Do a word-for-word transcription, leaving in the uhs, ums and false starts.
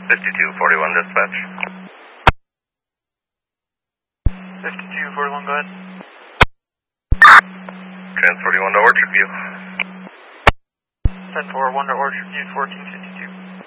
fifty-two forty-one dispatch. fifty-two forty-one, go ahead. Trans forty-one to Orchard View. ten four one to Orchard View, fourteen fifty.